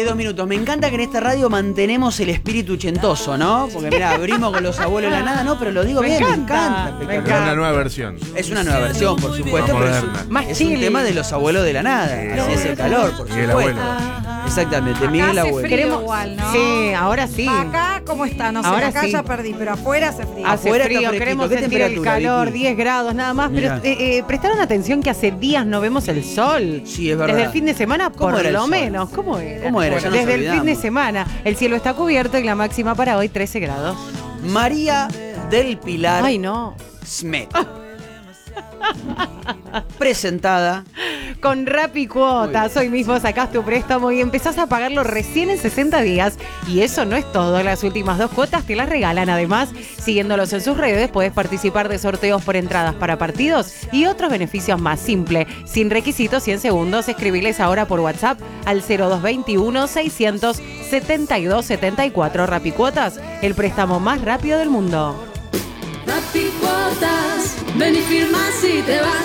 2 minutos. Me encanta que en esta radio mantenemos el espíritu ochentoso, ¿no? Porque mira, abrimos con los abuelos de la nada, no, pero lo digo bien, me encanta. Es una nueva versión. Es una nueva versión, por supuesto, pero es un tema de los abuelos de la nada. Así es el calor, por Miguel supuesto. Abuelo. Exactamente, Miguel Hace Abuelo. frío igual, ¿no? Sí, ahora sí. Acá, ¿cómo está? No sé, Ahora acá sí. ya perdí, pero afuera hace frío. Hace Afuera frío, está fresquito. queremos ¿Qué sentir el temperatura, calor, Vicky? 10 grados nada más. Mirá. Pero prestaron atención que hace días no vemos el sol. Sí, es verdad. Desde el fin de semana, ¿Cómo por era el lo sol? menos. ¿Cómo era? ¿Cómo era? Ya nos Desde el fin de olvidamos. semana. El cielo está cubierto y la máxima para hoy 13 grados. María del Pilar Ay, no. Smet. Presentada. Con Rappi Cuotas, hoy mismo sacás tu préstamo y empezás a pagarlo recién en 60 días. Y eso no es todo, las últimas 2 cuotas te las regalan. Además, siguiéndolos en sus redes, podés participar de sorteos por entradas para partidos y otros beneficios más. Simple, sin requisitos y en segundos. Escribiles ahora por WhatsApp al 0221-672-74. Rappi Cuotas, el préstamo más rápido del mundo. Rappi Cuotas, ven y firma si te vas.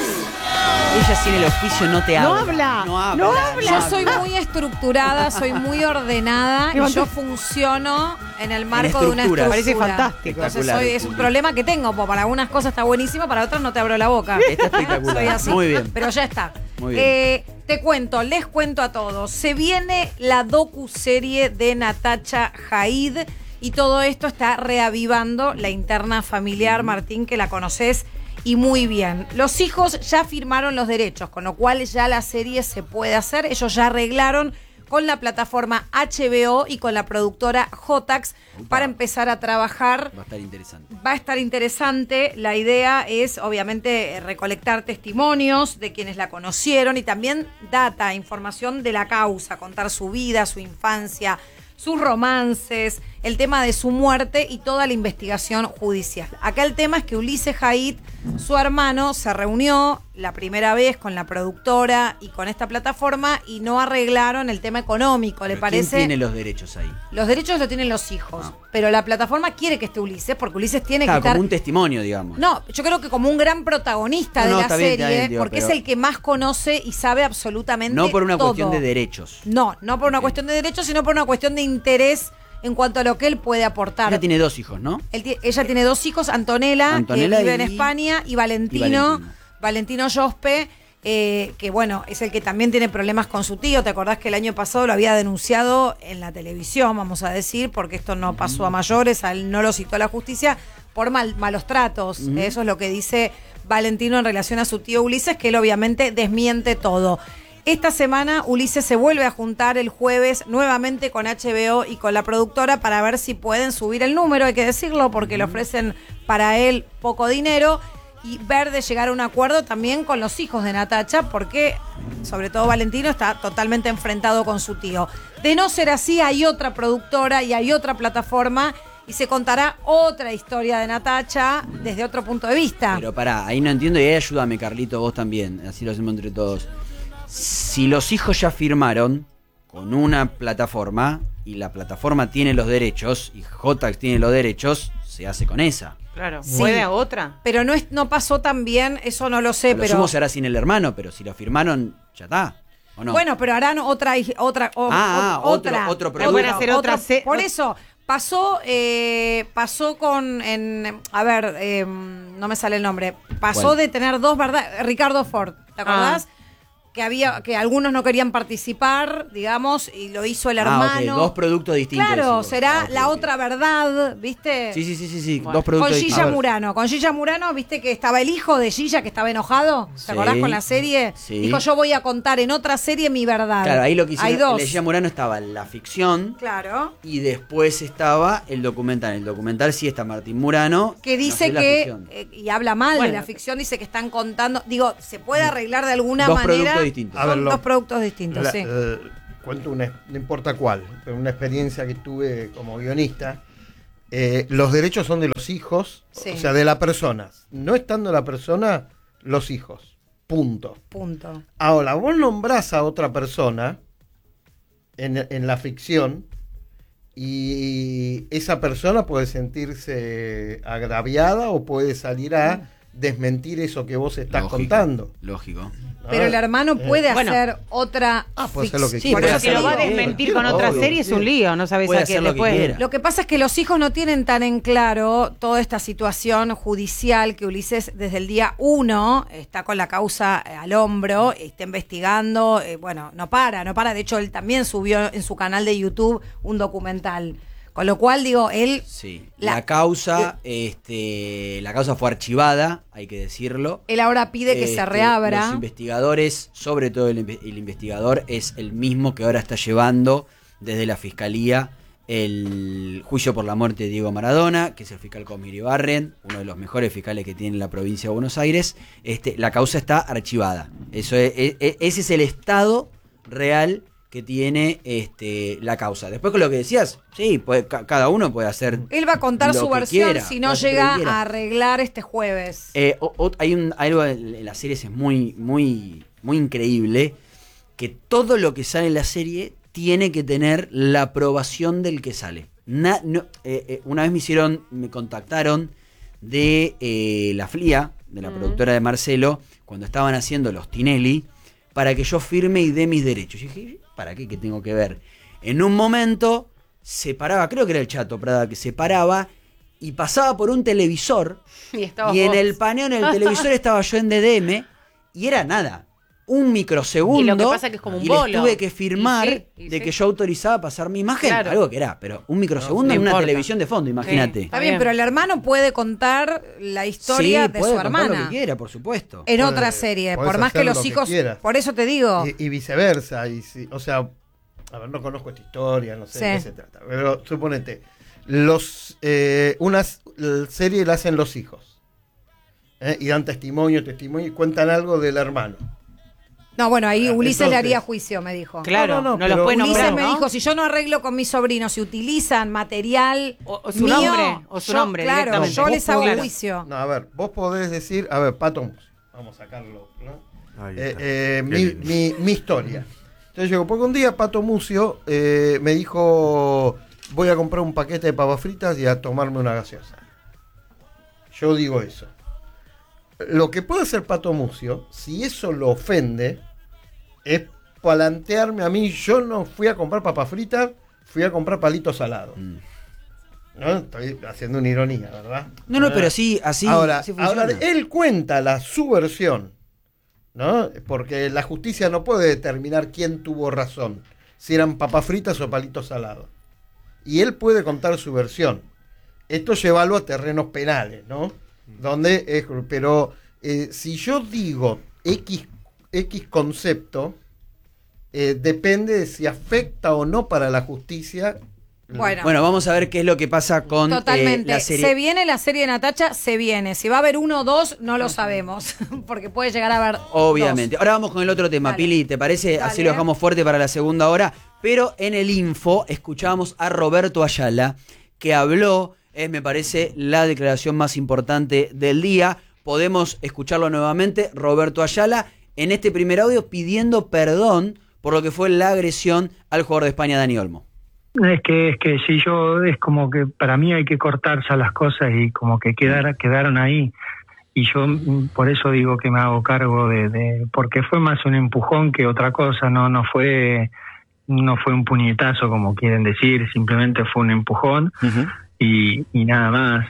Ella sin el oficio no te No habla. habla. No habla. Yo soy muy estructurada, soy muy ordenada y yo funciono en el marco de una estructuras. estructura. Parece fantástico. Entonces Espectacular. es un problema que tengo, porque para algunas cosas está buenísimo, para otras no te abro la boca. Está espectacular. Soy así. Muy bien. Pero ya está. Muy bien. Les cuento a todos. Se viene la docuserie de Natacha Jaid y todo esto está reavivando la interna familiar, Martín, que la conoces y muy bien. Los hijos ya firmaron los derechos, con lo cual ya la serie se puede hacer. Ellos ya arreglaron con la plataforma HBO y con la productora Jotax para empezar a trabajar. Va a estar interesante. Va a estar interesante. La idea es, obviamente, recolectar testimonios de quienes la conocieron y también data, información de la causa, contar su vida, su infancia, sus romances, el tema de su muerte y toda la investigación judicial. Acá el tema es que Ulises Jaid, su hermano, se reunió la primera vez con la productora y con esta plataforma y no arreglaron el tema económico, ¿le Pero parece? ¿quién tiene los derechos ahí? Los derechos los tienen los hijos, pero la plataforma quiere que esté Ulises, porque Ulises tiene Claro, que estar... como un testimonio, digamos. No, yo creo que como un gran protagonista No, de la está bien, serie, está bien, digo, porque es pero- el que más conoce y sabe absolutamente No por una todo. cuestión de derechos. No por una Ok. cuestión de derechos, sino por una cuestión de interés en cuanto a lo que él puede aportar. Ella tiene 2 hijos, ¿no? Ella tiene 2 hijos, Antonella, Antonella que vive en y- España, y Valentino Jospe, que bueno, es el que también tiene problemas con su tío. ¿Te acordás que el año pasado lo había denunciado en la televisión, vamos a decir, porque esto no pasó a mayores, a él no lo citó a la justicia, por malos tratos? Eso es lo que dice Valentino en relación a su tío Ulises, que él obviamente desmiente todo. Esta semana Ulises se vuelve a juntar el jueves nuevamente con HBO y con la productora para ver si pueden subir el número, hay que decirlo, porque le ofrecen para él poco dinero, y ver de llegar a un acuerdo también con los hijos de Natacha, porque sobre todo Valentino está totalmente enfrentado con su tío. De no ser así, hay otra productora y hay otra plataforma y se contará otra historia de Natacha desde otro punto de vista. Pero pará, ahí no entiendo y ahí ayúdame, Carlito, vos también. Así lo hacemos entre todos. Si los hijos ya firmaron con una plataforma y la plataforma tiene los derechos y Jotax tiene los derechos, se hace con esa. Claro. Sí. ¿Puede a otra? Pero no pasó tan bien, eso no lo sé, A lo pero... sumo se hará sin el hermano, pero si lo firmaron, ya está. ¿O no? Bueno, pero harán otra otro Pero van a hacer otra por eso pasó con no me sale el nombre. Pasó ¿Cuál? de tener 2, ¿verdad? Ricardo Ford, ¿te acordás? Que algunos no querían participar, digamos, y lo hizo el hermano. Ok, 2 productos distintos. Claro, decimos. será Ok, la ok. otra verdad, ¿viste? Sí. Bueno. 2 productos Con distintos. Gilla Murano. Con Gilla Murano, viste que estaba el hijo de Gilla que estaba enojado. ¿Te Sí, acordás con la serie? sí. Dijo, yo voy a contar en otra serie mi verdad. Claro, ahí lo que Hay hicieron, 2. el de Gilla Murano estaba la ficción Claro. y después estaba el documental. El documental sí está Martín Murano. Que dice no sé la que, ficción. y habla mal Bueno. de la ficción, dice que están contando, digo, se puede arreglar de alguna 2 manera. productos distintos. A ver, Son 2 productos distintos, sí. Cuento no importa cuál, pero una experiencia que tuve como guionista. Los derechos son de los hijos, Sí. o sea, de la persona. No estando la persona, los hijos. Punto. Ahora, vos nombrás a otra persona en la ficción y esa persona puede sentirse agraviada o puede salir a desmentir eso que vos estás Lógico, contando. Lógico. Pero el hermano puede Bueno. hacer otra puede hacer lo que ficción. quiera. Por eso que lo va a Obvio, desmentir con otra obvio, serie es un lío, no sabes Puede a quién hacer lo que después. quiera. Lo que pasa es que los hijos no tienen tan en claro toda esta situación judicial que Ulises desde el día 1 está con la causa al hombro, está investigando, bueno, no para. De hecho, él también subió en su canal de YouTube un documental. Con lo cual, digo, él... Sí. La causa fue archivada, hay que decirlo. Él ahora pide que se reabra. Los investigadores, sobre todo el investigador, es el mismo que ahora está llevando desde la Fiscalía el juicio por la muerte de Diego Maradona, que es el fiscal Cosme Iribarren, uno de los mejores fiscales que tiene la provincia de Buenos Aires. La causa está archivada. Ese es el estado real que tiene la causa. Después con lo que decías, sí, cada uno puede hacer. Él va a contar lo su que versión quiera, si no puede hacer lo llega que quiera. a arreglar este jueves. Hay algo en la serie es muy, muy, muy increíble, que todo lo que sale en la serie tiene que tener la aprobación del que sale. Una vez me contactaron de la FLIA, de la productora de Marcelo, cuando estaban haciendo los Tinelli, para que yo firme y dé mis derechos. Y dije, ¿para qué? ¿Qué tengo que ver? En un momento se paraba, creo que era el Chato Prada, que se paraba y pasaba por un televisor, y en el paneo en el televisor estaba yo en DDM, y era nada, un microsegundo, Y lo que pasa es que es como un y bolo. les tuve que firmar Y sí. de que yo autorizaba pasar mi imagen, Claro. algo que era, pero un microsegundo No en una importa. televisión de fondo, imagínate. Está bien, pero el hermano puede contar la historia de puede su contar hermana lo que quiera, por supuesto. en Puede- otra serie, podés por más que hacer los lo que hijos, quieras. por eso te digo, Y viceversa. O sea, a ver, no conozco esta historia, no sé Sí. de qué se trata. Pero suponete, una serie la hacen los hijos. Y dan testimonio, y cuentan algo del hermano. no, bueno, ahí Ulises le Entonces- haría juicio, me dijo. Claro, No, no los pero puede Ulises nombrar, me ¿no? dijo, si yo no arreglo con mis sobrinos, si utilizan material O su mío, nombre, o su yo- nombre claro, directamente. yo Vos les hago podés- juicio. No, a ver, vos podés decir, a ver, Pato Mus, vamos a sacarlo, ¿no? Ahí está. Mi historia. Entonces llegó, porque un día Pato Mucio me dijo, voy a comprar un paquete de papas fritas y a tomarme una gaseosa. Yo digo eso. Lo que puede hacer Pato Mucio, si eso lo ofende, es plantearme a mí, yo no fui a comprar papas fritas, fui a comprar palitos salados. ¿No? Estoy haciendo una ironía, ¿verdad? No, pero sí, así Ahora, funciona. él cuenta su versión, ¿no? Porque la justicia no puede determinar quién tuvo razón, si eran papas fritas o palitos salados. Y él puede contar su versión. Esto llevarlo a terrenos penales, ¿no? Pero si yo digo X concepto, depende de si afecta o no para la justicia. Bueno, vamos a ver qué es lo que pasa con Totalmente. la serie. Se viene la serie de Natacha, se viene. Si va a haber 1 o 2, no lo sabemos. Porque puede llegar a haber. Obviamente. 2. Ahora vamos con el otro tema, Dale. Pili, ¿te parece? Dale. Así lo dejamos fuerte para la segunda hora. Pero en el info escuchábamos a Roberto Ayala, que habló, me parece, la declaración más importante del día. Podemos escucharlo nuevamente. Roberto Ayala, en este primer audio, pidiendo perdón por lo que fue la agresión al jugador de España, Dani Olmo. Es que si yo, es como que para mí hay que cortarse las cosas y como que quedaron ahí. Y yo por eso digo que me hago cargo porque fue más un empujón que otra cosa, no fue un puñetazo como quieren decir, simplemente fue un empujón y nada más,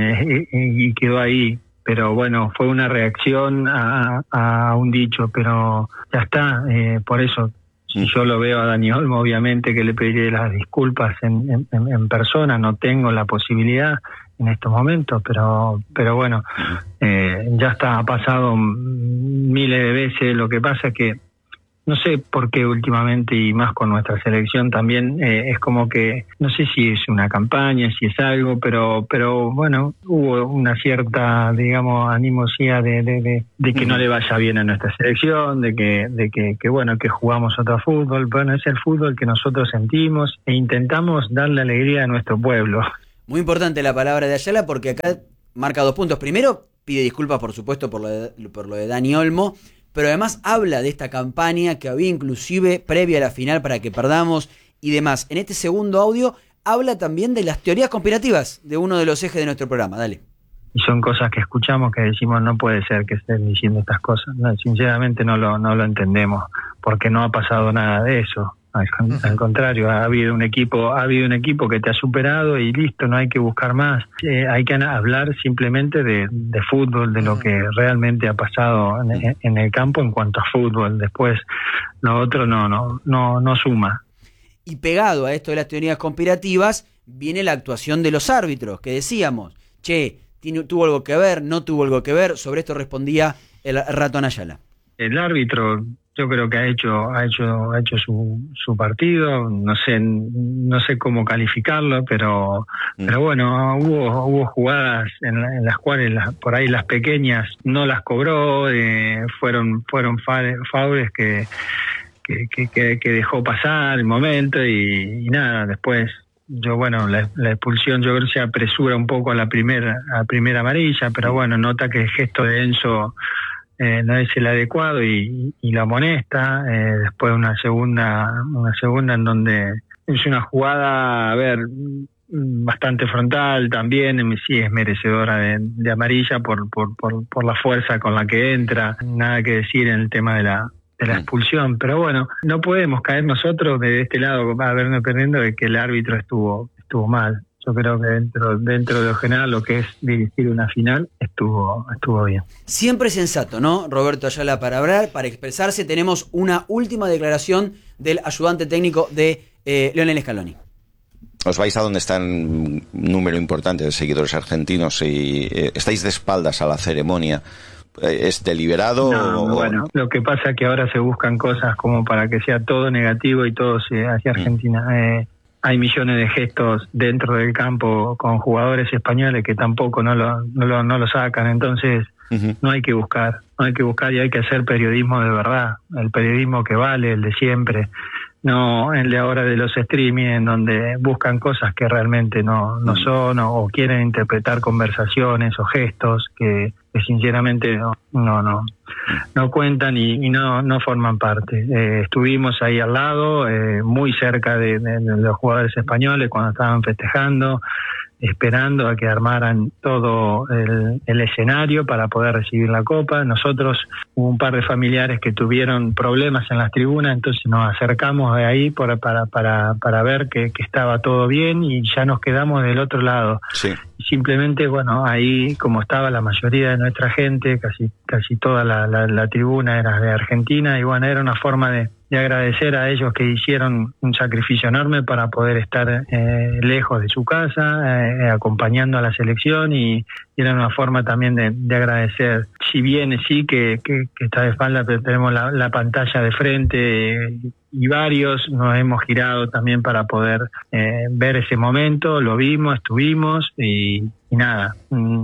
y quedó ahí. Pero bueno, fue una reacción a un dicho, pero ya está, por eso. Si yo lo veo a Dani Olmo, obviamente que le pediré las disculpas en persona, no tengo la posibilidad en estos momentos, pero bueno, ya está, ha pasado miles de veces. Lo que pasa es que no sé por qué últimamente, y más con nuestra selección también, es como que, no sé si es una campaña, si es algo, pero bueno, hubo una cierta, digamos, animosidad de que no le vaya bien a nuestra selección, de que bueno, que jugamos otro fútbol. Bueno, es el fútbol que nosotros sentimos e intentamos darle alegría a nuestro pueblo. Muy importante la palabra de Ayala, porque acá marca 2 puntos. Primero, pide disculpas, por supuesto, por lo de Dani Olmo, pero además habla de esta campaña que había inclusive previa a la final para que perdamos y demás. En este segundo audio habla también de las teorías conspirativas de uno de los ejes de nuestro programa. Dale. son cosas que escuchamos que decimos no puede ser que estén diciendo estas cosas. No, sinceramente no lo entendemos, porque no ha pasado nada de eso. Al contrario, ha habido un equipo que te ha superado y listo, no hay que buscar más. Hay que hablar simplemente de fútbol, de lo que realmente ha pasado en el campo en cuanto a fútbol. Después lo otro no suma. Y pegado a esto de las teorías conspirativas viene la actuación de los árbitros, que decíamos, ¿tuvo algo que ver? ¿No tuvo algo que ver? Sobre esto respondía el Ratón Ayala. El árbitro, yo creo que ha hecho su partido, no sé cómo calificarlo, pero bueno, hubo jugadas en las cuales por ahí las pequeñas no las cobró, fueron faules que dejó pasar el momento y nada, después la expulsión yo creo que se apresura un poco a la primera amarilla, pero bueno, nota que el gesto de Enzo no es el adecuado y lo amonesta. Después una segunda en donde es una jugada, bastante frontal también, sí es merecedora de amarilla por la fuerza con la que entra. Nada que decir en el tema de la expulsión, pero bueno, no podemos caer nosotros de este lado a vernos dependiendo de que el árbitro estuvo mal. Yo creo que dentro de lo general, lo que es dirigir una final, estuvo bien. Siempre sensato, ¿no? Roberto Ayala para hablar, para expresarse. Tenemos una última declaración del ayudante técnico de Lionel Scaloni. Os vais a donde están un número importante de seguidores argentinos y estáis de espaldas a la ceremonia. ¿Es deliberado? No, bueno, lo que pasa es que ahora se buscan cosas como para que sea todo negativo y todo hacia Argentina. Hay millones de gestos dentro del campo con jugadores españoles que tampoco no lo sacan, entonces no hay que buscar y hay que hacer periodismo de verdad, el periodismo que vale, el de siempre, no el de ahora de los streaming en donde buscan cosas que realmente no son o quieren interpretar conversaciones o gestos que sinceramente no cuentan y no forman parte. Estuvimos ahí al lado, muy cerca de los jugadores españoles cuando estaban festejando, esperando a que armaran todo el escenario para poder recibir la copa. Nosotros hubo un par de familiares que tuvieron problemas en las tribunas, entonces nos acercamos de ahí para ver que estaba todo bien y ya nos quedamos del otro lado. Sí. Simplemente, bueno, ahí como estaba la mayoría de nuestra gente, casi toda la tribuna era de Argentina y bueno, era una forma de agradecer a ellos que hicieron un sacrificio enorme para poder estar lejos de su casa, acompañando a la selección y era una forma también de agradecer. Si bien sí que está de espalda, pero tenemos la pantalla de frente y varios nos hemos girado también para poder ver ese momento, lo vimos, estuvimos y nada,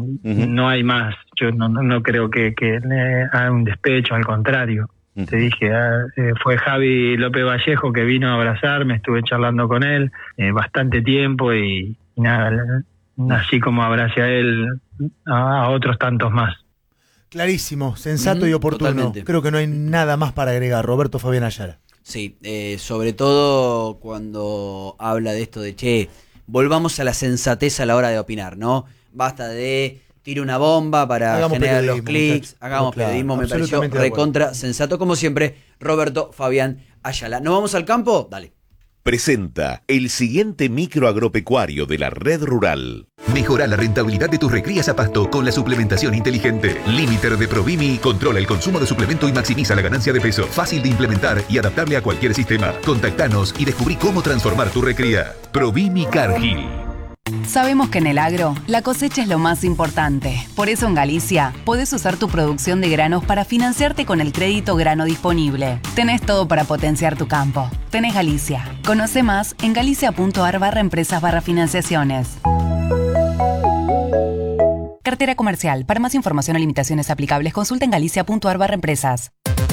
no hay más. Yo no creo que haga un despecho, al contrario. Te dije, fue Javi López Vallejo que vino a abrazarme, estuve charlando con él bastante tiempo y nada, así como abracé a él, a otros tantos más. Clarísimo, sensato y oportuno. Totalmente. Creo que no hay nada más para agregar. Roberto Fabián Ayala. Sí, sobre todo cuando habla de esto de, volvamos a la sensatez a la hora de opinar, ¿no? Basta de tire una bomba para generar los clics, hagamos periodismo, me pareció recontra sensato, como siempre, Roberto Fabián Ayala. ¿Nos vamos al campo? Dale. Presenta el siguiente micro agropecuario de la Red Rural. Mejora la rentabilidad de tus recrías a pasto con la suplementación inteligente. Limiter de Provimi controla el consumo de suplemento y maximiza la ganancia de peso. Fácil de implementar y adaptable a cualquier sistema. Contactanos y descubrí cómo transformar tu recría. Provimi Cargill. Sabemos que en el agro, la cosecha es lo más importante. Por eso en Galicia, podés usar tu producción de granos para financiarte con el crédito grano disponible. Tenés todo para potenciar tu campo. Tenés Galicia. Conoce más en galicia.ar/empresas/financiaciones. Cartera comercial. Para más información o limitaciones aplicables, consulta en galicia.ar/empresas.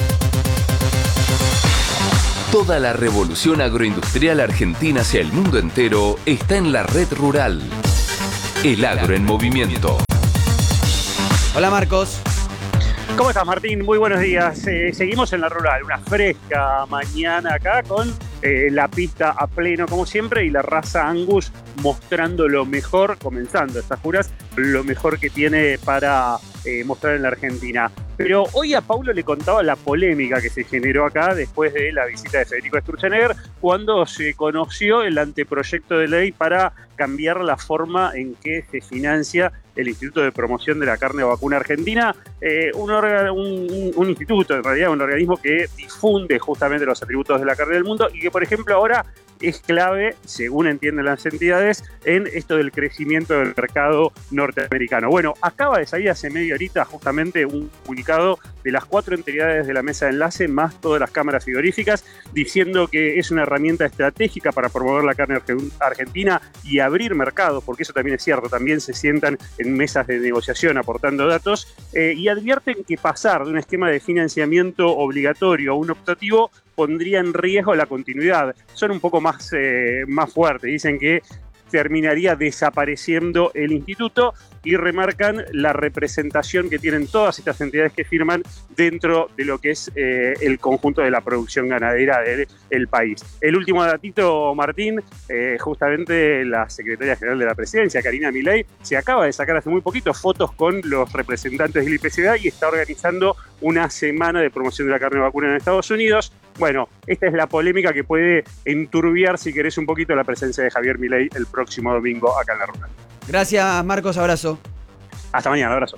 Toda la revolución agroindustrial argentina hacia el mundo entero está en la Red Rural. El agro en movimiento. Hola Marcos. ¿Cómo estás, Martín? Muy buenos días. Seguimos en la rural, una fresca mañana acá con la pista a pleno como siempre, y la raza Angus mostrando lo mejor, comenzando estas juras, lo mejor que tiene para mostrar en la Argentina. Pero hoy a Paulo le contaba la polémica que se generó acá después de la visita de Federico Sturzenegger, cuando se conoció el anteproyecto de ley para cambiar la forma en que se financia el Instituto de Promoción de la Carne Vacuna Argentina, un instituto, en realidad un organismo que difunde justamente los atributos de la carne del mundo y que, por ejemplo, ahora es clave, según entienden las entidades, en esto del crecimiento del mercado norteamericano. Bueno, acaba de salir hace media horita justamente un comunicado de las 4 entidades de la mesa de enlace, más todas las cámaras frigoríficas, diciendo que es una herramienta estratégica para promover la carne argentina y abrir mercados, porque eso también es cierto, también se sientan en mesas de negociación aportando datos, y advierten que pasar de un esquema de financiamiento obligatorio a un optativo pondría en riesgo la continuidad. Son un poco más fuertes, dicen que terminaría desapareciendo el instituto y remarcan la representación que tienen todas estas entidades que firman dentro de lo que es el conjunto de la producción ganadera del país. El último datito, Martín, justamente la secretaria general de la presidencia, Karina Milei, se acaba de sacar hace muy poquito fotos con los representantes del IPCBA y está organizando una semana de promoción de la carne vacuna en Estados Unidos. Bueno, esta es la polémica que puede enturbiar, si querés, un poquito la presencia de Javier Milei el próximo domingo acá en la Rural. Gracias, Marcos, abrazo. Hasta mañana, abrazo.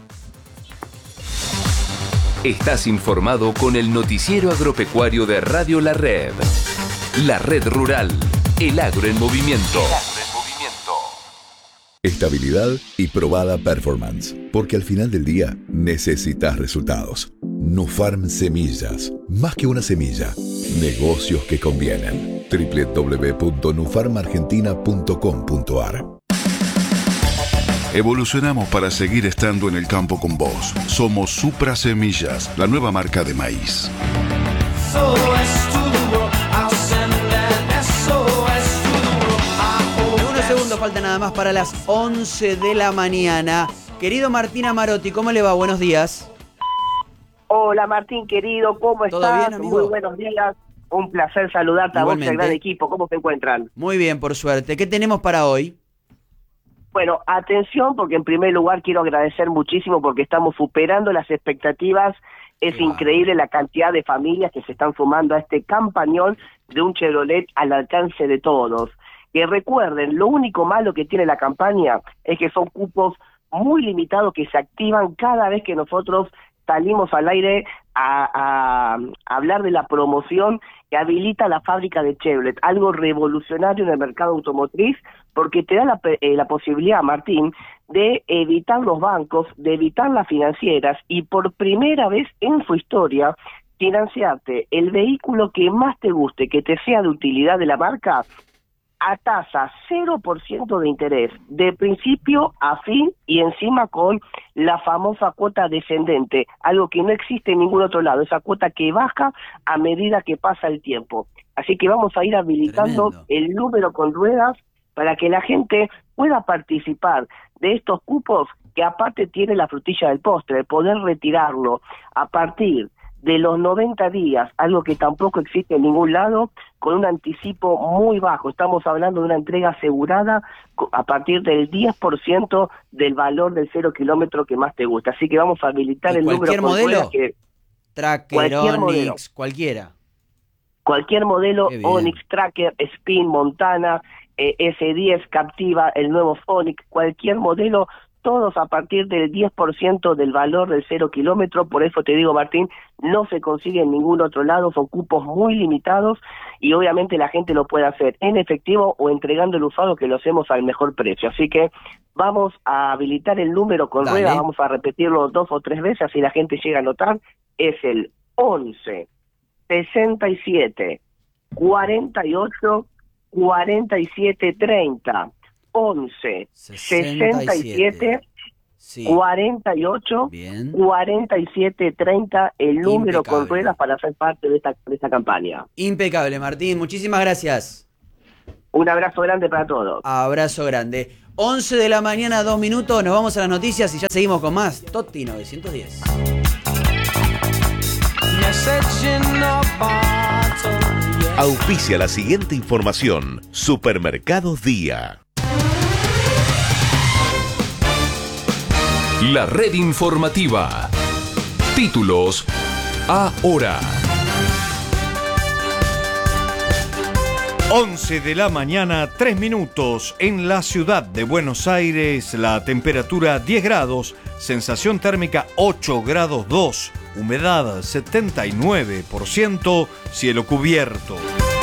Estás informado con el noticiero agropecuario de Radio La Red. La Red Rural, el agro en movimiento. Estabilidad y probada performance, porque al final del día necesitas resultados. Nufarm Semillas, más que una semilla, negocios que convienen. www.nufarmargentina.com.ar. Evolucionamos para seguir estando en el campo con vos. Somos Supra Semillas, la nueva marca de maíz. En unos segundos falta nada más para las 11 de la mañana. Querido Martín Amarotti, ¿cómo le va? Buenos días. Hola Martín, querido, ¿cómo estás? ¿Todo bien, amigo? Muy buenos días. Un placer saludarte. Igualmente. A vos y al gran equipo. ¿Cómo se encuentran? Muy bien, por suerte. ¿Qué tenemos para hoy? Bueno, atención, porque en primer lugar quiero agradecer muchísimo porque estamos superando las expectativas. Es increíble la cantidad de familias que se están sumando a este campañón de un Chevrolet al alcance de todos. Que recuerden, lo único malo que tiene la campaña es que son cupos muy limitados que se activan cada vez que nosotros salimos al aire a hablar de la promoción que habilita la fábrica de Chevrolet, algo revolucionario en el mercado automotriz, porque te da la posibilidad, Martín, de evitar los bancos, de evitar las financieras y por primera vez en su historia financiarte el vehículo que más te guste, que te sea de utilidad de la marca, a tasa 0% de interés, de principio a fin y encima con la famosa cuota descendente, algo que no existe en ningún otro lado, esa cuota que baja a medida que pasa el tiempo. Así que vamos a ir habilitando el número con ruedas para que la gente pueda participar de estos cupos que aparte tiene la frutilla del postre, poder retirarlo a partir de los 90 días, algo que tampoco existe en ningún lado, con un anticipo muy bajo. Estamos hablando de una entrega asegurada a partir del 10% del valor del 0 kilómetro que más te gusta. Así que vamos a habilitar el número ¿Cualquier con modelo? Que Tracker, Onix, cualquiera. Cualquier modelo, Onix, Tracker, Spin, Montana, S10, Captiva, el nuevo Onix, cualquier modelo, todos a partir del 10% del valor del 0 kilómetro. Por eso te digo, Martín, no se consigue en ningún otro lado, son cupos muy limitados y obviamente la gente lo puede hacer en efectivo o entregando el usado, que lo hacemos al mejor precio. Así que vamos a habilitar el número con rueda, vamos a repetirlo 2 o 3 veces así la gente llega a notar. Es el 11 67 48 47 30. 11 67 48 47 30, el número con ruedas para ser parte de esta campaña. Impecable, Martín, muchísimas gracias. Un abrazo grande para todos. Abrazo grande. 11 de la mañana, 2 minutos, nos vamos a las noticias y ya seguimos con más Toti 910. Message in a bottle, yeah. Auspicia la siguiente información. Supermercados Día. La red informativa. Títulos ahora. 11 de la mañana, 3 minutos. En la ciudad de Buenos Aires, la temperatura 10 grados, sensación térmica 8 grados 2, humedad 79%, cielo cubierto.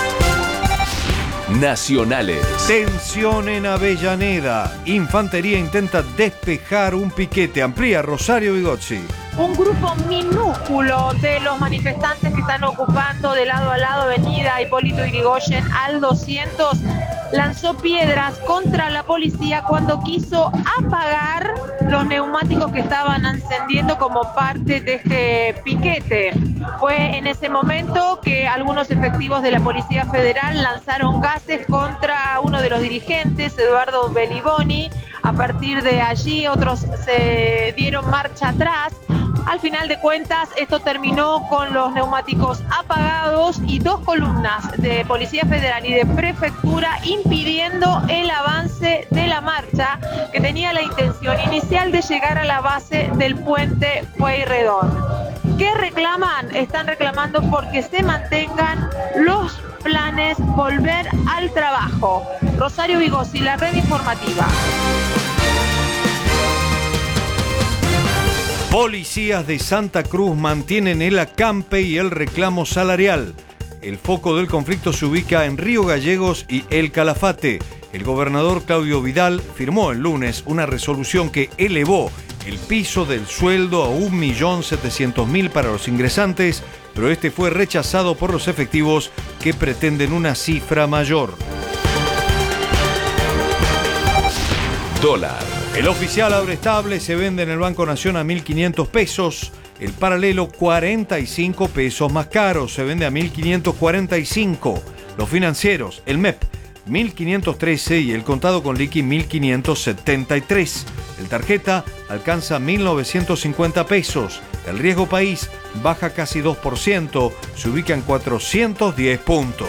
Nacionales. Tensión en Avellaneda. Infantería intenta despejar un piquete. Amplía Rosario Vigozzi. Un grupo minúsculo de los manifestantes que están ocupando de lado a lado avenida Hipólito Yrigoyen al 200 lanzó piedras contra la policía cuando quiso apagar los neumáticos que estaban encendiendo como parte de este piquete. Fue en ese momento que algunos efectivos de la Policía Federal lanzaron gases contra uno de los dirigentes, Eduardo Beliboni. A partir de allí otros se dieron marcha atrás. Al final de cuentas, esto terminó con los neumáticos apagados y 2 columnas de Policía Federal y de Prefectura impidiendo el avance de la marcha que tenía la intención inicial de llegar a la base del puente Pueyrredón. ¿Qué reclaman? Están reclamando porque se mantengan los planes volver al trabajo. Rosario Vigozzi, la red informativa. Policías de Santa Cruz mantienen el acampe y el reclamo salarial. El foco del conflicto se ubica en Río Gallegos y El Calafate. El gobernador Claudio Vidal firmó el lunes una resolución que elevó el piso del sueldo a 1.700.000 para los ingresantes, pero este fue rechazado por los efectivos que pretenden una cifra mayor. Dólar. El oficial agroestable se vende en el Banco Nación a 1.500 pesos. El paralelo 45 pesos más caro, se vende a 1.545. Los financieros, el MEP 1.513 y el contado con liqui 1.573. El tarjeta alcanza 1.950 pesos. El riesgo país baja casi 2%, se ubica en 410 puntos.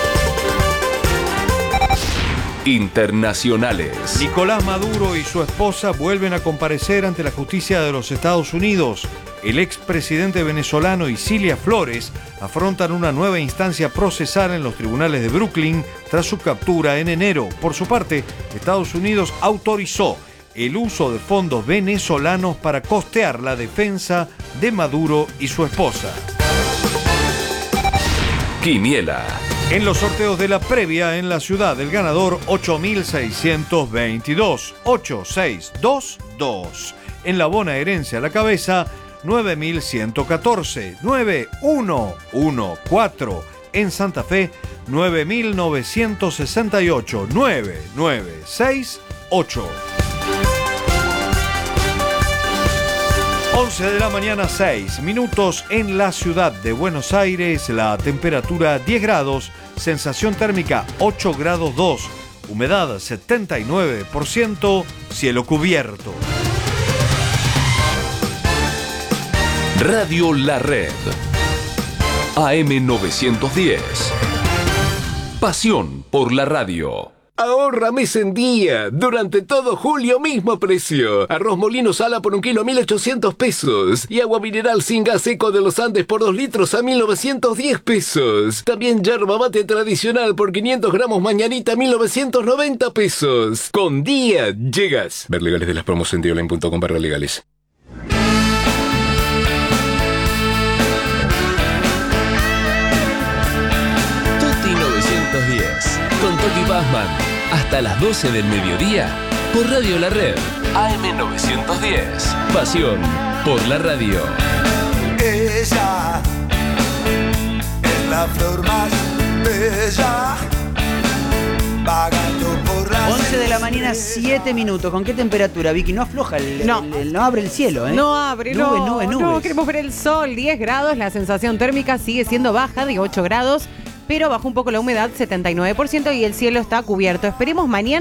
Internacionales. Nicolás Maduro y su esposa vuelven a comparecer ante la justicia de los Estados Unidos. El expresidente venezolano y Cilia Flores afrontan una nueva instancia procesal en los tribunales de Brooklyn tras su captura en enero. Por su parte, Estados Unidos autorizó el uso de fondos venezolanos para costear la defensa de Maduro y su esposa. Quiniela. En los sorteos de la previa en la ciudad, el ganador 8.622, 8622. En la bonaerense a la cabeza, 9.114, 9114. En Santa Fe, 9.968, 9968. 11 de la mañana, 6 minutos en la ciudad de Buenos Aires, la temperatura 10 grados, sensación térmica 8 grados 2, humedad 79%, cielo cubierto. Radio La Red. AM 910. Pasión por la radio. Ahorra mes en día. Durante todo julio, mismo precio. Arroz molino sala por 1 kilo a 1.800 pesos. Y agua mineral sin gas seco de los Andes por 2 litros a 1.910 pesos. También yerba mate tradicional por 500 gramos mañanita a 1.990 pesos. Con día llegas. Ver legales de las promos en dioline.com/legales. Tutti 910. Con Toki Pazman. Hasta las 12 del mediodía por Radio La Red. AM 910. Pasión por la radio. Ella es la flor más bella. Vagando por la 11 de la mañana, 7 minutos. ¿Con qué temperatura, Vicky? No afloja, no abre el cielo, ¿eh? No abre, nubes. No, queremos ver el sol. 10 grados, la sensación térmica sigue siendo baja, de 8 grados. Pero bajó un poco la humedad, 79%, y el cielo está cubierto. Esperemos mañana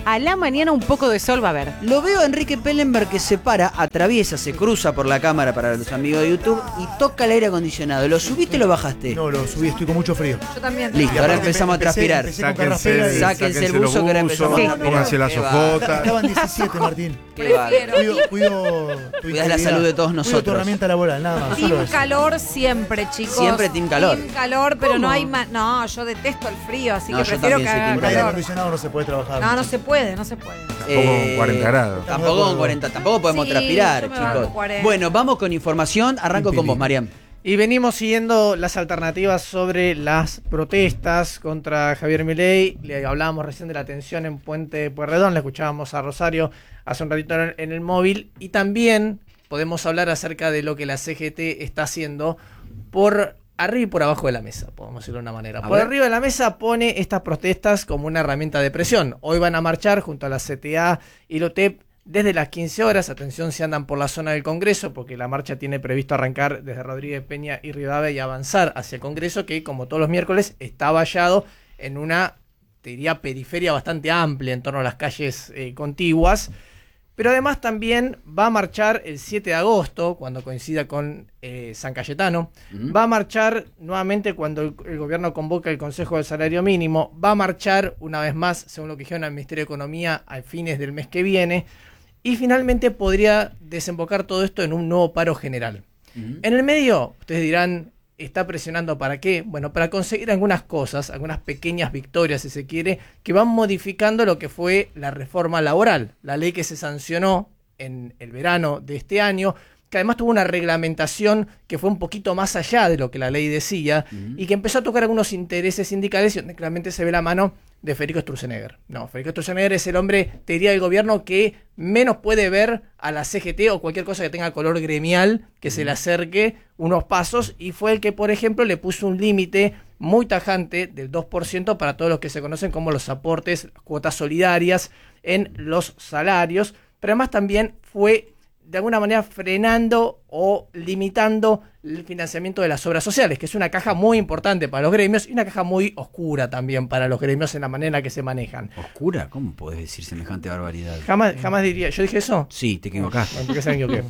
a la mañana un poco de sol va a haber. Lo veo a Enrique Pellenberg que se para, atraviesa, se cruza por la cámara para los amigos de YouTube y toca el aire acondicionado. ¿Lo subiste o lo bajaste? No, lo subí, estoy con mucho frío. Yo también. Listo, ahora empezamos a transpirar. Sáquense el buzo que ahora empezamos a transpirar. Pónganse las ojotas. Estaban 17, Martín. Qué bárbaro. Cuido tu Cuidás la salud de todos Cuido tu nosotros. herramienta laboral, nada más. Team solo eso. calor siempre, chicos. Siempre team calor. Team calor, pero ¿Cómo? no hay más. No, yo detesto el frío, así No, que yo prefiero que también soy haga team Con aire calor. acondicionado no se puede trabajar. No, no se puede, no se puede. Tampoco con 40 grados. Tampoco con 40, tampoco podemos Sí, transpirar, yo me banco chicos. 40. Bueno, vamos con información. Arranco con vos, Mariam. Y venimos siguiendo las alternativas sobre las protestas contra Javier Milei. Le hablábamos recién de la tensión en Puente Pueyrredón, le escuchábamos a Rosario hace un ratito en el móvil. Y también podemos hablar acerca de lo que la CGT está haciendo por arriba y por abajo de la mesa, podemos decirlo de una manera. Por arriba de la mesa pone estas protestas como una herramienta de presión. Hoy van a marchar junto a la CTA y la UTEP desde las 15 horas. Atención si andan por la zona del Congreso, porque la marcha tiene previsto arrancar desde Rodríguez Peña y Rivadavia y avanzar hacia el Congreso, que como todos los miércoles está vallado en una, te diría, periferia bastante amplia en torno a las calles contiguas. Pero además también va a marchar el 7 de agosto, cuando coincida con San Cayetano. Va a marchar nuevamente cuando el gobierno convoca el Consejo del Salario Mínimo. Va a marchar una vez más, según lo que dijeron al Ministerio de Economía, a fines del mes que viene. Y finalmente podría desembocar todo esto en un nuevo paro general. En el medio, ustedes dirán, ¿está presionando para qué? Bueno, para conseguir algunas cosas, algunas pequeñas victorias, si se quiere, que van modificando lo que fue la reforma laboral, la ley que se sancionó en el verano de este año, que además tuvo una reglamentación que fue un poquito más allá de lo que la ley decía, y que empezó a tocar algunos intereses sindicales y donde claramente se ve la mano de Federico Sturzenegger. No, Federico Sturzenegger es el hombre, te diría, del gobierno que menos puede ver a la CGT o cualquier cosa que tenga color gremial que se le acerque unos pasos, y fue el que, por ejemplo, le puso un límite muy tajante del 2% para todos los que se conocen como los aportes, cuotas solidarias en los salarios, pero además también fue de alguna manera frenando o limitando el financiamiento de las obras sociales, que es una caja muy importante para los gremios y una caja muy oscura también para los gremios en la manera en que se manejan. ¿Oscura? ¿Cómo podés decir semejante barbaridad? Jamás diría, ¿yo dije eso? Sí, te equivocaste. Porque se me equivoqué.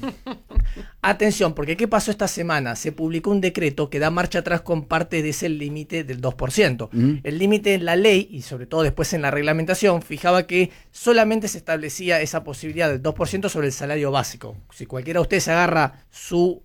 Atención, porque ¿qué pasó esta semana? Se publicó un decreto que da marcha atrás con parte de ese límite del 2%. El límite en la ley, y sobre todo después en la reglamentación, fijaba que solamente se establecía esa posibilidad del 2% sobre el salario básico. Si cualquiera de ustedes agarra su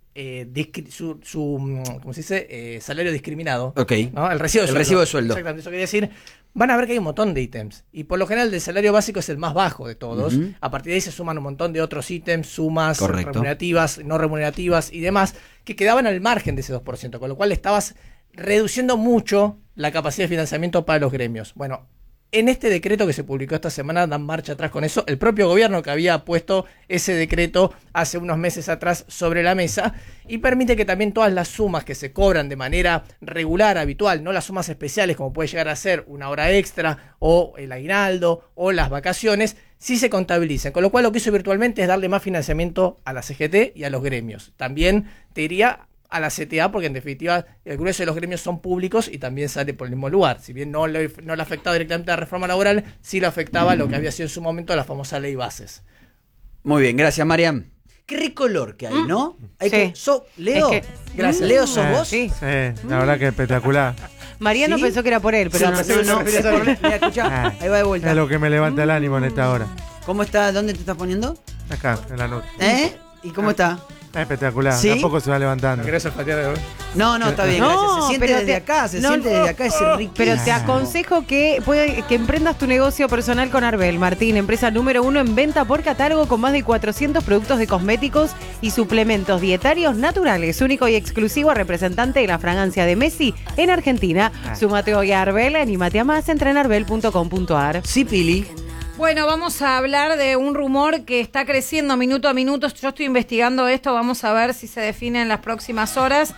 ¿cómo se dice? Salario discriminado. Ok. ¿No? El recibo de sueldo. Exactamente, eso quería decir. Van a ver que hay un montón de ítems. Y por lo general el salario básico es el más bajo de todos. A partir de ahí se suman un montón de otros ítems, sumas remunerativas, no remunerativas y demás, que quedaban al margen de ese 2%, con lo cual estabas reduciendo mucho la capacidad de financiamiento para los gremios. Bueno, en este decreto que se publicó esta semana dan marcha atrás con eso. El propio gobierno que había puesto ese decreto hace unos meses atrás sobre la mesa, y permite que también todas las sumas que se cobran de manera regular, habitual, no las sumas especiales como puede llegar a ser una hora extra o el aguinaldo o las vacaciones, sí se contabilicen. Con lo cual lo que hizo virtualmente es darle más financiamiento a la CGT y a los gremios. También te diría a la CTA, porque en definitiva el grueso de los gremios son públicos y también sale por el mismo lugar. Si bien no le afectaba directamente a la reforma laboral, sí le afectaba lo que había sido en su momento la famosa ley bases. Muy bien, gracias, Mariam. Qué ricolor que hay, ¿no? Hay que, Leo, gracias. Leo, ¿sos vos? Sí, la verdad que espectacular. Mariano pensó que era por él, pero no. Mira, escuchá, ahí va de vuelta. Es lo que me levanta el ánimo en esta hora. ¿Cómo está? ¿Dónde te estás poniendo? Acá, en la noche. ¿Y cómo está? Espectacular, ¿Sí? Tampoco se va levantando. ¿Querés olfatear de hoy? No, está bien, gracias. Se siente desde acá, desde acá, es riquísimo. Pero te aconsejo que emprendas tu negocio personal con Arbel, Martín, empresa número 1 en venta por catálogo con más de 400 productos de cosméticos y suplementos dietarios naturales, único y exclusivo representante de la fragancia de Messi en Argentina. Súmate hoy a Arbel, anímate a más, entra en arbel.com.ar. Sí, Pili. Bueno, vamos a hablar de un rumor que está creciendo minuto a minuto. Yo estoy investigando esto, vamos a ver si se define en las próximas horas,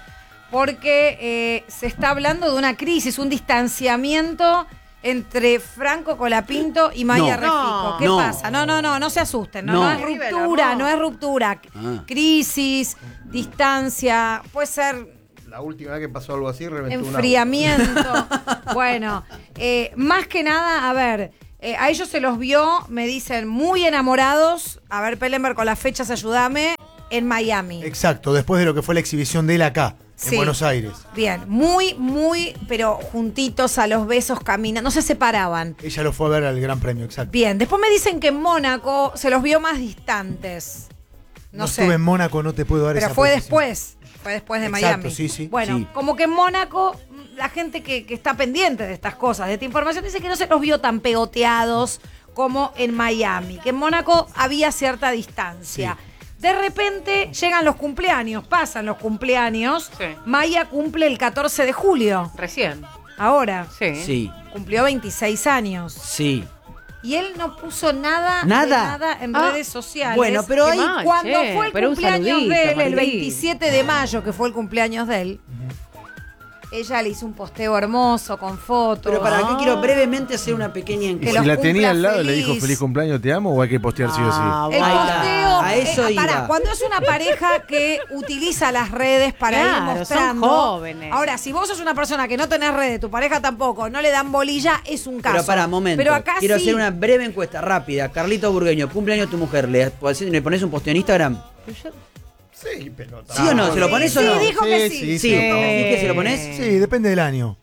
porque se está hablando de una crisis, un distanciamiento entre Franco Colapinto y Maya Refico. ¿Qué pasa? No se asusten. No es ruptura, no es ruptura. Crisis, distancia, puede ser... La última vez que pasó algo así, reventó enfriamiento. Bueno, más que nada, a ver... A ellos se los vio, me dicen, muy enamorados. A ver, Pellenberg, con las fechas, ayúdame. En Miami. Exacto, después de lo que fue la exhibición de él acá, Sí. en Buenos Aires. Bien, muy, pero juntitos a los besos, caminando. No se separaban. Ella lo fue a ver al Gran Premio, exacto. Bien, después me dicen que en Mónaco se los vio más distantes. No sé. Estuve en Mónaco, no te puedo dar Pero esa fue precisión. después. Fue después de Exacto, Miami. sí, sí. Bueno, Sí. como que en Mónaco, la gente que está pendiente de estas cosas, de esta información, dice que no se los vio tan pegoteados como en Miami. Que en Mónaco había cierta distancia. De repente llegan los cumpleaños, pasan los cumpleaños. Maya cumple el 14 de julio. Recién. Ahora. Sí. Cumplió 26 años. Sí. Y él no puso nada, ¿Nada? de nada en redes sociales. Bueno, pero Qué ahí mal, cuando fue el pero un cumpleaños saludito, de él, el Martín. 27 de mayo, que fue el cumpleaños de él, ella le hizo un posteo hermoso con fotos. Pero para qué quiero brevemente hacer una pequeña ¿Y encuesta. si la tenía al lado, le dijo feliz. feliz cumpleaños, te amo, o hay que postear sí o sí? El posteo, a eso iba. pará, cuando es una pareja que utiliza las redes para ir Claro, son mostrando. jóvenes. Ahora, si vos sos una persona que no tenés redes, tu pareja tampoco, no le dan bolilla, es un caso. Pero para, momento. Pero acá Quiero sí. hacer una breve encuesta rápida. Carlito Burgueño, cumpleaños tu mujer. ¿Le pones un posteo en Instagram? Sí, pero... ¿Sí o no? ¿Se lo pones o no? Sí, dijo que sí. Sí. ¿Y que se lo pones? Sí, depende del año.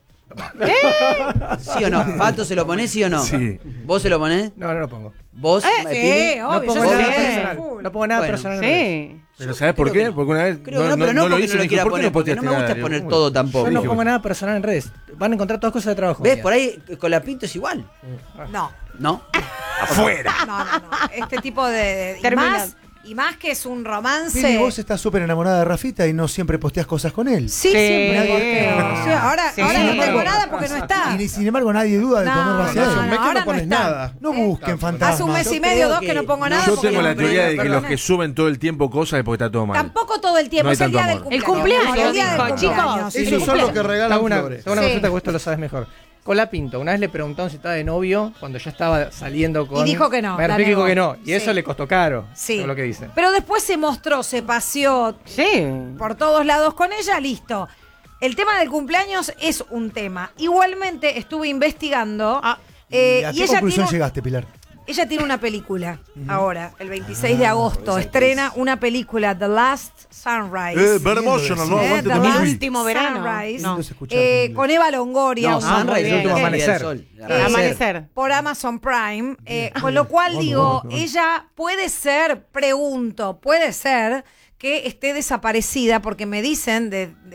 ¿Sí o no? ¿Pato se lo ponés, sí o no? Sí. ¿Vos se lo ponés? No, no lo pongo. ¿Vos? Sí, Pili? No obvio. pongo yo nada sé. personal. No pongo nada Bueno. personal. en redes. Sí. ¿Pero sabes por qué? Porque una vez Creo que no, pero no porque no lo quiera ¿por qué poner, porque no posteaste me gusta nada? poner Digo, todo tampoco. Yo no pongo nada personal en redes. Van a encontrar todas cosas de trabajo. ¿Ves? mías. Por ahí con la pinto es igual. No. ¿No? ¡Afuera! No. Este tipo de Termina. Y más que es un romance. Pili, vos estás súper enamorada de Rafita y no siempre posteas cosas con él. Sí, siempre posteo. Sí, ahora no tengo nada porque no está. Y sin embargo nadie duda de tu amor hacia él. Hace un mes que ahora no pones no está. nada. No busquen fantasmas. Hace un mes y Yo medio, creo 2 que- que no pongo nada. Yo porque tengo no la teoría de que perdón. los que suben todo el tiempo cosas es porque está todo mal. Tampoco todo el tiempo, No hay es el tanto día del amor. cumpleaños. El cumpleaños, El día del dijo, cumpleaños. chicos. Esos son los que regalan Tengo una flores. tengo una Sí. consulta que esto lo sabes mejor. Colapinto, una vez le preguntaron si estaba de novio cuando ya estaba saliendo con. Y dijo que no, la Merpil dijo negó. que no. Y Sí. eso le costó caro. Sí. Todo lo que dice. Pero después se mostró, se paseó Sí. por todos lados con ella, listo. El tema del cumpleaños es un tema. Igualmente estuve investigando. ¿Y a y qué ella conclusión tiene, llegaste, Pilar? ella tiene una película ahora, el 26 de agosto. Estrena una película, The Last Sunrise. Very emotional, ¿no? Aguante The the Last movie. Último verano. Sunrise, No. con Eva Longoria. No, un Sunrise, muy el bien. último amanecer. Sol. Amanecer. Por Amazon Prime, con lo cual digo, ella puede ser, pregunto, puede ser que esté desaparecida porque me dicen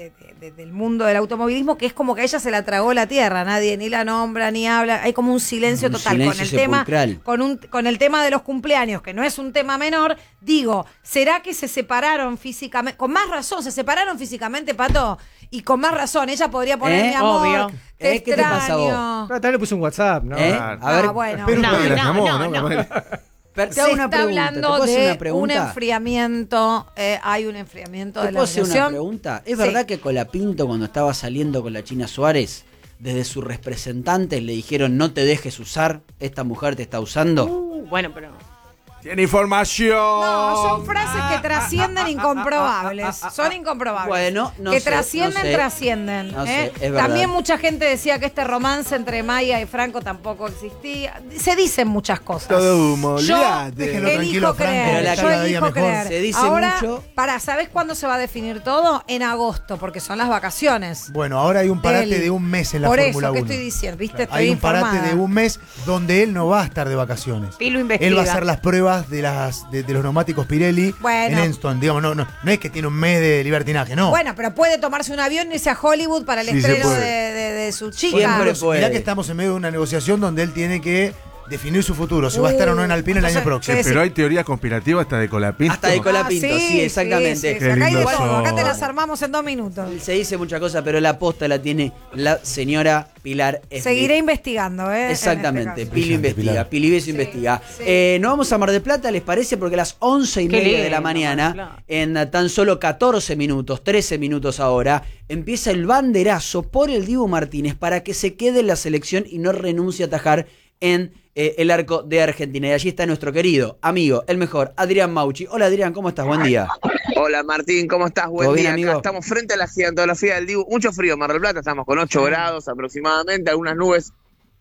del mundo del automovilismo que es como que a ella se la tragó la tierra, nadie ni la nombra ni habla, hay como un silencio Un total silencio con el tema, sepulcral. con el tema de los cumpleaños, que no es un tema menor. Digo, ¿será que se separaron físicamente? Con más razón, se separaron físicamente, Pato, y con más razón, ella podría poner mi amor, Obvio. te ¿Qué te pasa a vos? extraño. Pero tal vez le puse un WhatsApp, ¿no? A ver, bueno. Pero No, que la no, llamó, no, ¿no? no. pero te Se hago una está pregunta. ¿Te hablando puedo hacer de una un pregunta? enfriamiento, hay un enfriamiento ¿Te de la puedo hacer una relación. pregunta? ¿Es Sí. verdad que Colapinto, cuando estaba saliendo con la China Suárez, desde sus representantes le dijeron no te dejes usar, esta mujer te está usando? Bueno, pero. Tiene información. No, son frases que trascienden incomprobables. Son incomprobables. Bueno, no que sé, trascienden, no sé. trascienden. No sé, es verdad. También mucha gente decía que este romance entre Maya y Franco tampoco existía. Se dicen muchas cosas. Todo humo, Yo olvídate. Déjenlo tranquilo elijo a Franco, creer. pero la Yo cada día elijo mejor. creer. Se dice Ahora, mucho. ¿sabés cuándo se va a definir todo? En agosto, porque son las vacaciones. Bueno, ahora hay un parate Del- de un mes en la Por Fórmula eso, 1. ¿qué estoy diciendo? ¿Viste? Estoy Hay un parate informada. de un mes donde él no va a estar de vacaciones. Y lo investiga. Él va a hacer las pruebas de los neumáticos Pirelli Bueno. en Enston. Digamos, no es que tiene un mes de libertinaje, no. Bueno, pero puede tomarse un avión y irse a Hollywood para el Sí, se estreno puede. de su chica. Siempre puede. Mirá que estamos en medio de una negociación donde él tiene que definir su futuro, si va a estar o no en Alpine el año entonces, próximo. Pero hay teorías conspirativas hasta de Colapinto. Hasta de Colapinto, sí, exactamente. Sí, acá hay de lindo todo, acá te son. las armamos en 2 minutos. Se dice mucha cosa, pero la posta la tiene la señora Pilar Smith. Seguiré investigando, ¿eh? Exactamente, En este caso. Pili Brillante, investiga, Pilar. Pili Beso investiga. Nos vamos a Mar del Plata, ¿les parece? Porque a las 11:30 Qué lindo, de la Mar del mañana, Plata. en tan solo 14 minutos, 13 minutos ahora, empieza el banderazo por el Dibu Martínez para que se quede en la selección y no renuncie a atajar en el arco de Argentina. Y allí está nuestro querido amigo, el mejor, Adrián Mauchi. Hola Adrián, ¿cómo estás? Buen día. Hola Martín, ¿cómo estás? Buen ¿Todo bien, día. amigo? Acá estamos frente a la gigantografía del Dibu. Mucho frío en Mar del Plata, estamos con 8 grados aproximadamente, algunas nubes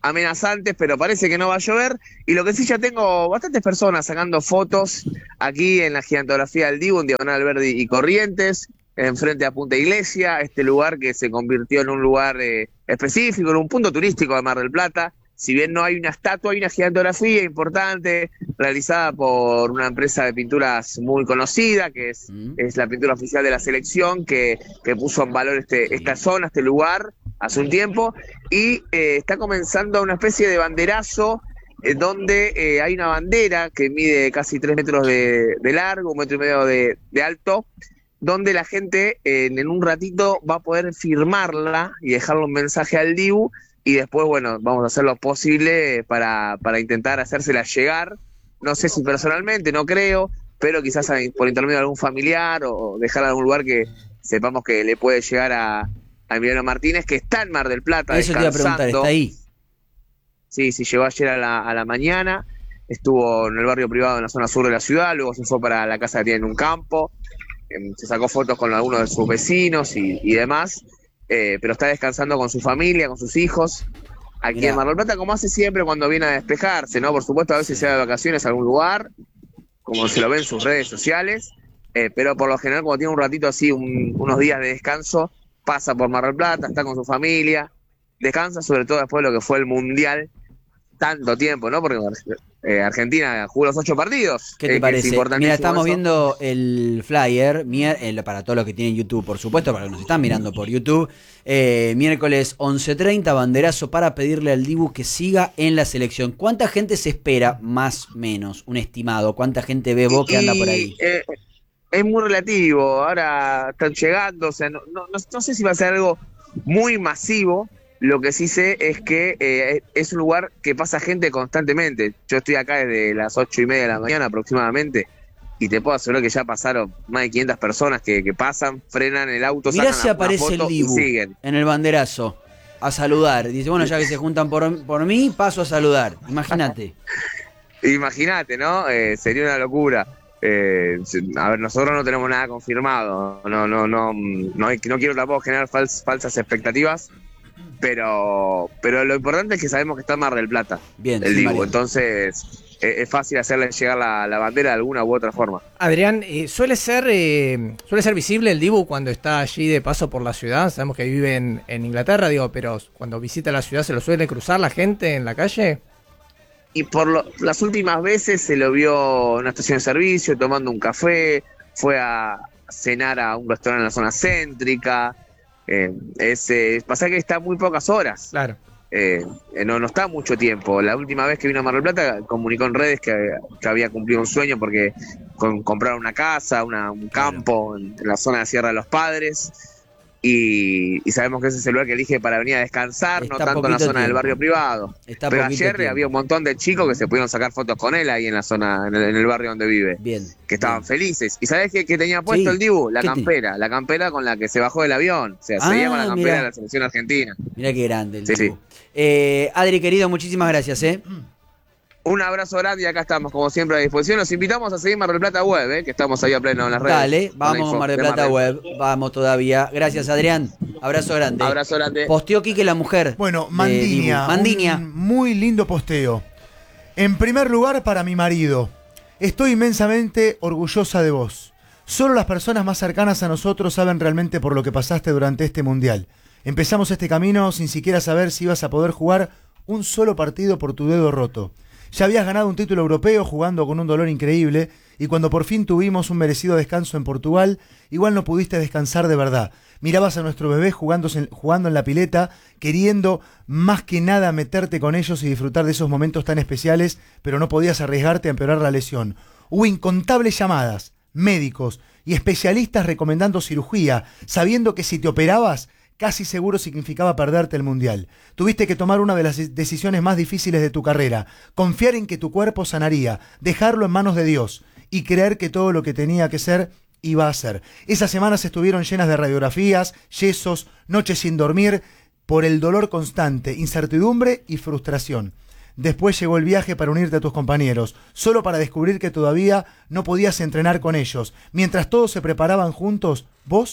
amenazantes, pero parece que no va a llover. Y lo que sí, ya tengo bastantes personas sacando fotos aquí en la gigantografía del Dibu, en Diagonal Verde y Corrientes, enfrente a Punta Iglesia, este lugar que se convirtió en un lugar específico, en un punto turístico de Mar del Plata. Si bien no hay una estatua, hay una gigantografía importante realizada por una empresa de pinturas muy conocida, que es la pintura oficial de la selección, que puso en valor esta zona, este lugar, hace un tiempo, y está comenzando una especie de banderazo donde hay una bandera que mide casi 3 metros de largo, 1,5 metros de alto, donde la gente en un ratito va a poder firmarla y dejarle un mensaje al Dibu, y después, bueno, vamos a hacer lo posible para intentar hacérsela llegar. No sé si personalmente, no creo, pero quizás por intermedio de algún familiar o dejarla en algún lugar que sepamos que le puede llegar a Emiliano Martínez, que está en Mar del Plata. Eso te iba a preguntar, ¿está ahí? Sí, llegó ayer a la mañana, estuvo en el barrio privado en la zona sur de la ciudad, luego se fue para la casa que tiene en un campo, se sacó fotos con algunos de sus vecinos y demás. Pero está descansando con su familia, con sus hijos, aquí en Mar del Plata, como hace siempre cuando viene a despejarse, ¿no? Por supuesto, a veces se va de vacaciones a algún lugar, como se lo ve en sus redes sociales, pero por lo general, cuando tiene un ratito así, unos días de descanso, pasa por Mar del Plata, está con su familia, descansa, sobre todo después de lo que fue el Mundial, tanto tiempo, ¿no? Porque Argentina jugó los 8 partidos. ¿Qué te parece? Mira, estamos viendo el flyer, para todos los que tienen YouTube, por supuesto, para los que nos están mirando por YouTube. Miércoles 11:30, banderazo para pedirle al Dibu que siga en la selección. ¿Cuánta gente se espera, más o menos, un estimado? ¿Cuánta gente ve vos que anda por ahí? Es muy relativo, ahora están llegando, o sea, no sé si va a ser algo muy masivo. Lo que sí sé es que es un lugar que pasa gente constantemente. Yo estoy acá desde las 8:30 de la mañana aproximadamente, y te puedo asegurar que ya pasaron más de 500 personas que pasan, frenan el auto, mirá sacan si aparece una foto el Dibu y siguen. En el banderazo a saludar. Dice, bueno, ya que se juntan por mí, paso a saludar. Imagínate. Imagínate, ¿no? Sería una locura. A ver, nosotros no tenemos nada confirmado. No quiero tampoco generar falsas expectativas. Pero lo importante es que sabemos que está en Mar del Plata. Bien, el sí, Dibu, Mario. Entonces es fácil hacerle llegar la bandera de alguna u otra forma. Adrián, ¿suele ser visible el Dibu cuando está allí de paso por la ciudad? Sabemos que vive en Inglaterra, pero cuando visita la ciudad, ¿se lo suele cruzar la gente en la calle? Y las últimas veces se lo vio en una estación de servicio, tomando un café, fue a cenar a un restaurante en la zona céntrica. Pasa que está muy pocas horas. Claro. No está mucho tiempo. La última vez que vino a Mar del Plata comunicó en redes que había cumplido un sueño porque compraron una casa, un campo en la zona de Sierra de los Padres, y sabemos que ese es el lugar que elige para venir a descansar, Está no tanto en la zona tiempo. del barrio privado. Pero ayer había un montón de chicos que se pudieron sacar fotos con él ahí en la zona, en el barrio donde vive. Bien. Que estaban felices. ¿Y sabés qué tenía puesto el Dibu? La campera con la que se bajó del avión. O sea, seguía con la campera mirá. de la selección argentina. Mirá qué grande el Sí, Dibu. Adri, querido, muchísimas gracias. Un abrazo grande y acá estamos, como siempre, a disposición. Los invitamos a seguir Mar del Plata Web, que estamos ahí a pleno en las redes. Dale, con la vamos info Mar del de Plata Web, vamos todavía. Gracias, Adrián. Abrazo grande. Abrazo grande. Posteó Quique la mujer. Bueno, de Mandinia. Dibu. Mandinia. Un muy lindo posteo. En primer lugar, para mi marido. Estoy inmensamente orgullosa de vos. Solo las personas más cercanas a nosotros saben realmente por lo que pasaste durante este mundial. Empezamos este camino sin siquiera saber si ibas a poder jugar un solo partido por tu dedo roto. Ya habías ganado un título europeo jugando con un dolor increíble, y cuando por fin tuvimos un merecido descanso en Portugal, igual no pudiste descansar de verdad. Mirabas a nuestro bebé jugando en la pileta, queriendo más que nada meterte con ellos y disfrutar de esos momentos tan especiales, pero no podías arriesgarte a empeorar la lesión. Hubo incontables llamadas, médicos y especialistas recomendando cirugía, sabiendo que si te operabas, casi seguro significaba perderte el Mundial. Tuviste que tomar una de las decisiones más difíciles de tu carrera, confiar en que tu cuerpo sanaría, dejarlo en manos de Dios y creer que todo lo que tenía que ser iba a ser. Esas semanas estuvieron llenas de radiografías, yesos, noches sin dormir, por el dolor constante, incertidumbre y frustración. Después llegó el viaje para unirte a tus compañeros, solo para descubrir que todavía no podías entrenar con ellos. Mientras todos se preparaban juntos, vos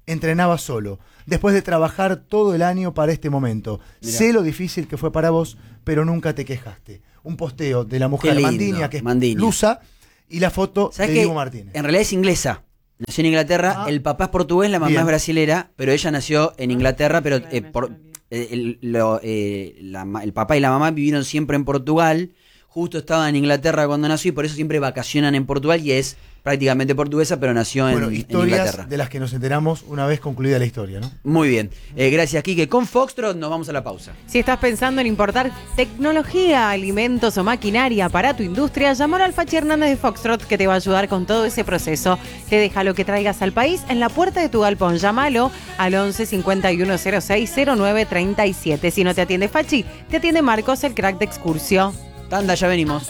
entrenaba solo, después de trabajar todo el año para este momento. Mirá. Sé lo difícil que fue para vos, pero nunca te quejaste. Un posteo de la mujer Qué lindo, Mandinia, que es Mandinia. Lusa, y la foto de ¿Sabes que Diego Martínez. en realidad es inglesa? Nació en Inglaterra, el papá es portugués, la mamá Bien. es brasilera, pero ella nació en Inglaterra, pero el papá y la mamá vivieron siempre en Portugal. Justo estaba en Inglaterra cuando nació y por eso siempre vacacionan en Portugal y es prácticamente portuguesa, pero nació Bueno, en historias Inglaterra. de las que nos enteramos una vez concluida la historia, ¿no? Muy bien. Gracias, Quique. Con Foxtrot nos vamos a la pausa. Si estás pensando en importar tecnología, alimentos o maquinaria para tu industria, llama al Fachi Hernández de Foxtrot que te va a ayudar con todo ese proceso. Te deja lo que traigas al país en la puerta de tu galpón. Llámalo al 11 51 06 09 37. Si no te atiende Fachi, te atiende Marcos, el crack de Excursio. Tanda, ya venimos.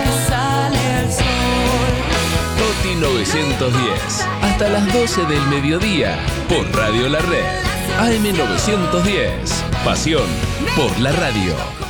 Toti 910. Hasta las 12 del mediodía. Por Radio La Red. AM 910. Pasión por la radio.